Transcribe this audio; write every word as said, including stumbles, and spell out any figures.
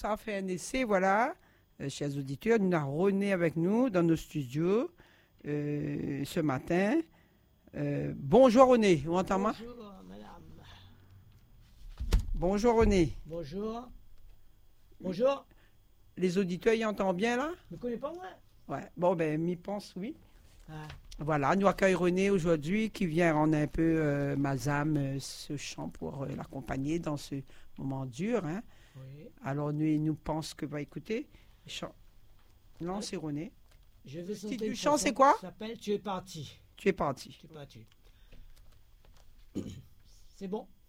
ça fait un essai, voilà. Euh, chers auditeurs, nous avons René avec nous dans nos studios euh, ce matin. Euh, bonjour René, vous entendez? Bonjour, madame. Bonjour René. Bonjour. Bonjour. Les auditeurs, ils entendent bien là? Ne connais pas moi? Ouais. Bon, ben, m'y pense, oui. Ah. Voilà, nous accueillons René aujourd'hui qui vient rendre un peu euh, Mazam euh, ce chant pour euh, l'accompagner dans ce moment dur. Hein. Oui. Alors, nous, il nous pense que va écouter. Chant. Non, c'est René. Je vais Le chanter titre du une chant, chanson c'est quoi? qui s'appelle Tu es parti. Tu es parti. Tu es parti. C'est bon?